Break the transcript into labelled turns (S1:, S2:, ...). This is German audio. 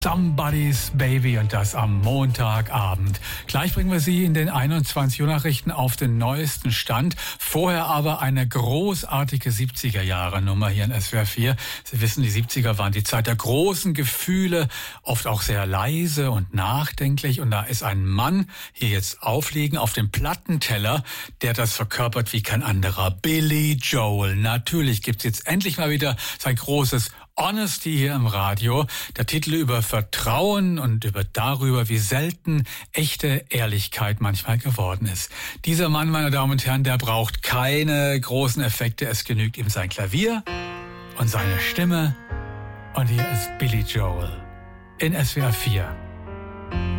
S1: Somebody's Baby und das am Montagabend. Gleich bringen wir Sie in den 21 Uhr Nachrichten auf den neuesten Stand. Vorher aber eine großartige 70er-Jahre-Nummer hier in SWR 4. Sie wissen, die 70er waren die Zeit der großen Gefühle, oft auch sehr leise und nachdenklich. Und da ist ein Mann hier jetzt aufliegen auf dem Plattenteller, der das verkörpert wie kein anderer. Billy Joel. Natürlich gibt's jetzt endlich mal wieder sein großes Honesty hier im Radio. Der Titel über Vertrauen und darüber, wie selten echte Ehrlichkeit manchmal geworden ist. Dieser Mann, meine Damen und Herren, der braucht keine großen Effekte. Es genügt ihm sein Klavier und seine Stimme. Und hier ist Billy Joel in SWR 4.